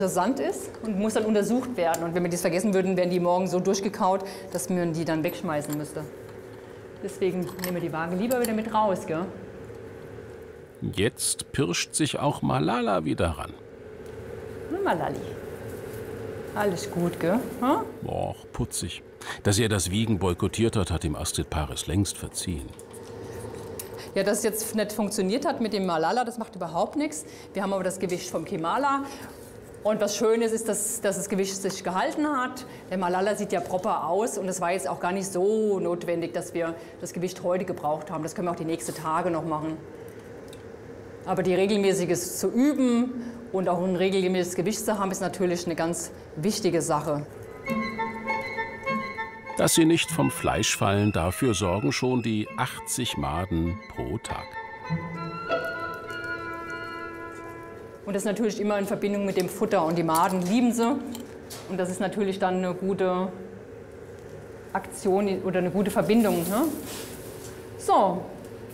Sand ist und muss dann untersucht werden. Und wenn wir das vergessen würden, wären die morgen so durchgekaut, dass man die dann wegschmeißen müsste. Deswegen nehmen wir die Waage lieber wieder mit raus, gell? Jetzt pirscht sich auch Malala wieder ran. Malali. Alles gut, gell? Hm? Och, putzig. Dass er das Wiegen boykottiert hat, hat ihm Astrid Paris längst verziehen. Ja, dass es jetzt nicht funktioniert hat mit dem Malala, das macht überhaupt nichts. Wir haben aber das Gewicht vom Kemala. Und was Schönes ist, dass das Gewicht sich gehalten hat. Der Malala sieht ja proper aus und es war jetzt auch gar nicht so notwendig, dass wir das Gewicht heute gebraucht haben. Das können wir auch die nächsten Tage noch machen. Aber die regelmäßiges zu üben und auch ein regelmäßiges Gewicht zu haben, ist natürlich eine ganz wichtige Sache. Dass sie nicht vom Fleisch fallen, dafür sorgen schon die 80 Maden pro Tag. Und das ist natürlich immer in Verbindung mit dem Futter. Und die Maden lieben sie. Und das ist natürlich dann eine gute Aktion oder eine gute Verbindung. Ne? So,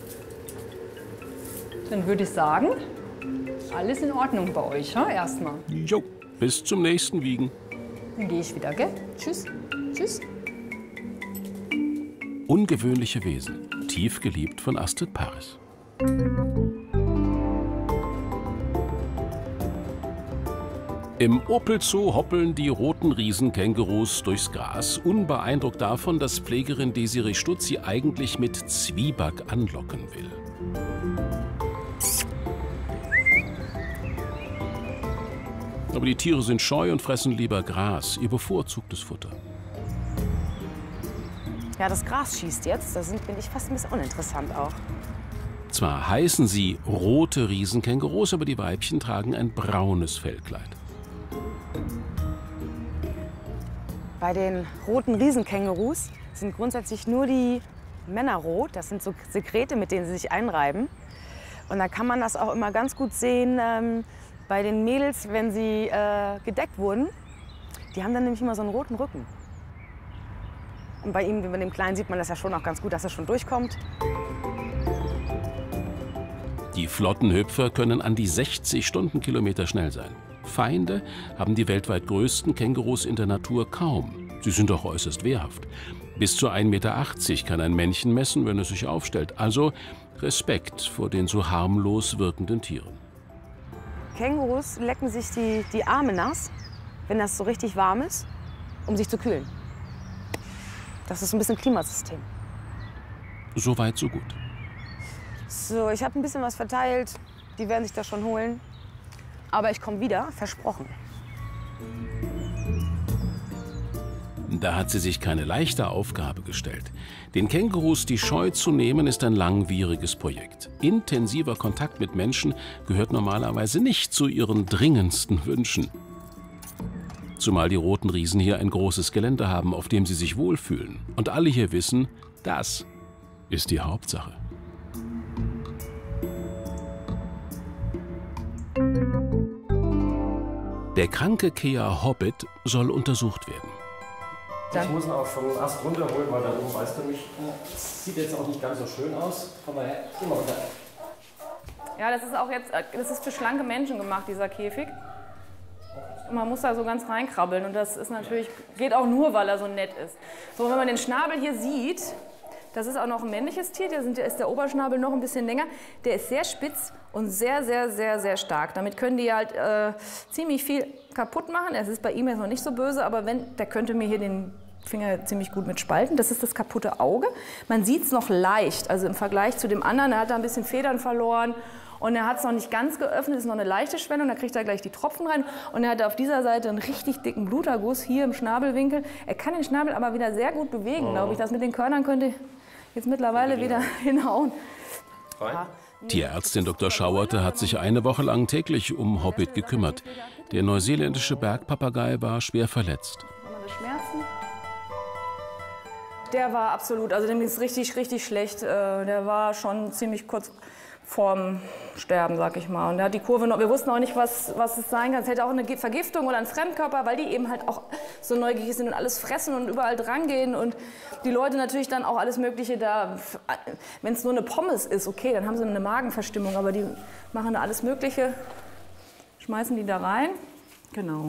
dann würde ich sagen, alles in Ordnung bei euch, ja? Erstmal. Jo, bis zum nächsten Wiegen. Dann gehe ich wieder, gell? Tschüss. Tschüss. Ungewöhnliche Wesen, tief geliebt von Astrid Paris. Im Opel-Zoo hoppeln die roten Riesenkängurus durchs Gras, unbeeindruckt davon, dass Pflegerin Desiree Stutz sie eigentlich mit Zwieback anlocken will. Aber die Tiere sind scheu und fressen lieber Gras, ihr bevorzugtes Futter. Ja, das Gras schießt jetzt, da bin ich fast ein bisschen uninteressant auch. Zwar heißen sie rote Riesenkängurus, aber die Weibchen tragen ein braunes Fellkleid. Bei den roten Riesenkängurus sind grundsätzlich nur die Männer rot. Das sind so Sekrete, mit denen sie sich einreiben. Und da kann man das auch immer ganz gut sehen bei den Mädels, wenn sie gedeckt wurden. Die haben dann nämlich immer so einen roten Rücken. Und bei ihm, bei dem Kleinen, sieht man das ja schon auch ganz gut, dass er schon durchkommt. Die flotten Hüpfer können an die 60 Stundenkilometer schnell sein. Feinde haben die weltweit größten Kängurus in der Natur kaum. Sie sind auch äußerst wehrhaft. Bis zu 1,80 Meter kann ein Männchen messen, wenn es sich aufstellt. Also Respekt vor den so harmlos wirkenden Tieren. Kängurus lecken sich die Arme nass, wenn das so richtig warm ist, um sich zu kühlen. Das ist ein bisschen Klimasystem. So weit, so gut. So, ich habe ein bisschen was verteilt. Die werden sich das schon holen. Aber ich komme wieder, versprochen. Da hat sie sich keine leichte Aufgabe gestellt. Den Kängurus die Scheu zu nehmen, ist ein langwieriges Projekt. Intensiver Kontakt mit Menschen gehört normalerweise nicht zu ihren dringendsten Wünschen. Zumal die roten Riesen hier ein großes Gelände haben, auf dem sie sich wohlfühlen. Und alle hier wissen, das ist die Hauptsache. Der kranke Kea Hobbit soll untersucht werden. Ich muss ihn auch vom Ast runterholen, weil da oben weißt du nicht. Das sieht jetzt auch nicht ganz so schön aus. Komm mal her, geh mal runter. Ja, das ist auch jetzt, das ist für schlanke Menschen gemacht, dieser Käfig. Und man muss da so ganz reinkrabbeln und das ist natürlich, geht auch nur, weil er so nett ist. So, wenn man den Schnabel hier sieht, das ist auch noch ein männliches Tier, da ist der Oberschnabel noch ein bisschen länger. Der ist sehr spitz und sehr, sehr, sehr, sehr stark. Damit können die halt ziemlich viel kaputt machen. Es ist bei ihm jetzt noch nicht so böse, aber der könnte mir hier den Finger ziemlich gut mit spalten. Das ist das kaputte Auge. Man sieht es noch leicht, also im Vergleich zu dem anderen, er hat da ein bisschen Federn verloren. Und er hat es noch nicht ganz geöffnet, ist noch eine leichte Schwellung, da kriegt er gleich die Tropfen rein. Und er hat auf dieser Seite einen richtig dicken Bluterguss hier im Schnabelwinkel. Er kann den Schnabel aber wieder sehr gut bewegen, glaube ich. Das mit den Körnern könnte jetzt mittlerweile wieder hinhauen. Ja. Tierärztin Dr. Schauerte hat sich eine Woche lang täglich um Hobbit gekümmert. Der neuseeländische Bergpapagei war schwer verletzt. Haben wir Schmerzen? Der war absolut, also dem ging es richtig, richtig schlecht. Der war schon ziemlich kurz vorm Sterben, sag ich mal. Und er hat die Kurve noch, wir wussten auch nicht, was es sein kann. Es hätte auch eine Vergiftung oder ein Fremdkörper, weil die eben halt auch so neugierig sind und alles fressen und überall drangehen. Und die Leute natürlich dann auch alles Mögliche da, wenn es nur eine Pommes ist, okay, dann haben sie eine Magenverstimmung, aber die machen da alles Mögliche, schmeißen die da rein. Genau.